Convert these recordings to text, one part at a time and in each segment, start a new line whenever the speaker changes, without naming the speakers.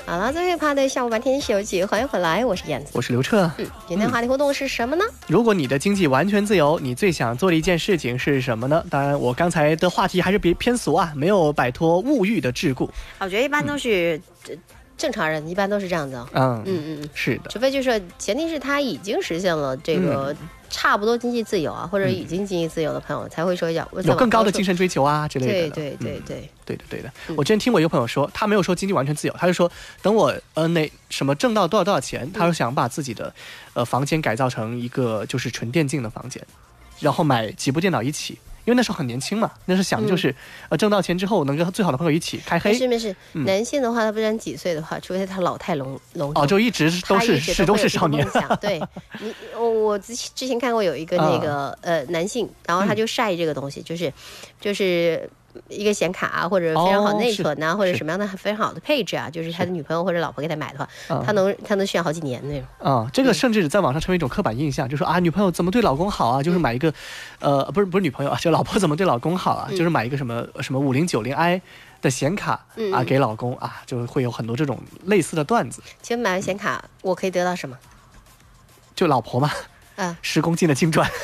好了，最后一趴的下午白天小姐，欢迎回来，我是燕子，
我是刘彻。
今天话题活动是什么呢？
如果你的经济完全自由，你最想做的一件事情是什么呢？当然，我刚才的话题还是偏俗啊，没有摆脱物欲的桎梏。
我觉得一般都是正常人，一般都是这样子。
是的，
除非就是前提是他已经实现了这个差不多经济自由啊，或者已经经济自由的朋友才会说有
更高的精神追求啊之类的。
对
的。我之前听过一个朋友说，他没有说经济完全自由，他就说等我什么挣到多少钱，他就想把自己的房间改造成一个就是纯电竞的房间，然后买几部电脑一起。因为那时候很年轻嘛，那时候想的就是，挣到钱之后能跟最好的朋友一起开黑。
没事，男性的话，他不然几岁的话，除非他老态龙钟，
就一直都是始终是少年。
对，我之前看过有一个那个男性，然后他就晒这个东西，就是一个显卡啊，或者非常好内存啊，或者什么样的非常好的配置啊，就是他的女朋友或者老婆给他买的话，他能炫好几年那种。
这个甚至在网上成为一种刻板印象，就说啊，女朋友怎么对老公好啊，就是买一个不是女朋友啊，就老婆怎么对老公好啊，就是买一个什么5090i 的显卡啊给老公啊，就会有很多这种类似的段子。
其实买完显卡我可以得到什么？
就老婆嘛。10公斤的金砖，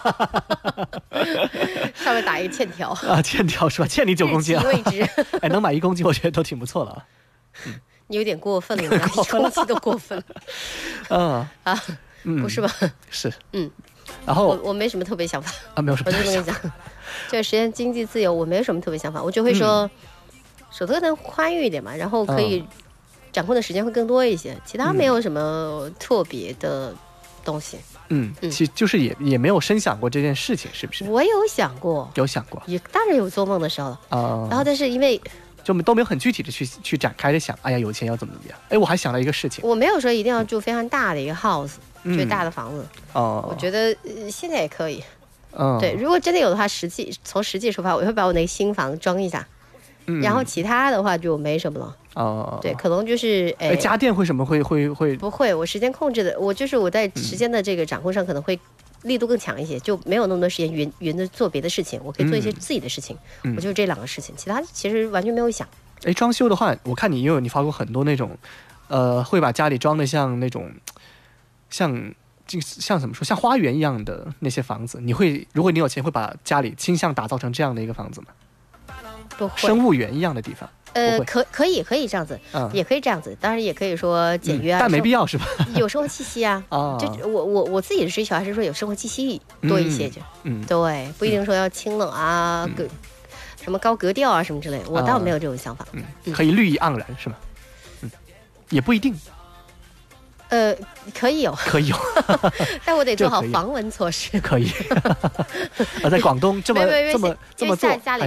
上面打一个欠条
欠条是吧？欠你9公斤啊！
位置，
能买1公斤，我觉得都挺不错了啊。
你有点过分了，1公斤都过分了。不是吧？
是，然后
我没什么特别想法
没有什么特别想法。
我就跟你讲，这实现经济自由，我没有什么特别想法，我就会说，手头能宽裕一点嘛，然后可以掌控的时间会更多一些，其他没有什么特别的东西。
其实就是也没有深想过这件事情，是不是？
我有想过，也当然有做梦的时候了然后但是因为
就都没有很具体的去展开的想，哎呀，有钱要怎么样？我还想到一个事情，
我没有说一定要住非常大的一个 house，就是大的房子。我觉得现在也可以。对，如果真的有的话，从实际出发，我会把我那个新房装一下。然后其他的话就没什么了。对，可能就是
家电会什么会
不会，我时间控制的，我在时间的这个掌控上可能会力度更强一些，就没有那么多时间匀着做别的事情，我可以做一些自己的事情。我就是这2个事情，其他其实完全没有想。
装修的话，我看你发过很多那种会把家里装的像那种像怎么说，像花园一样的那些房子，如果你有钱会把家里倾向打造成这样的一个房子吗？
不会，
生物园一样的地方。
可以这样子，也可以这样子，当然也可以说简约
但没必要是吧？
有生活气息啊。就我自己的追求还是说有生活气息多一些，对，不一定说要清冷啊，什么高格调啊什么之类的，我倒没有这种想法。
可以绿意盎然是吗？也不一定。
可以有，但我得做好防蚊措施。
可以。在广东这么做。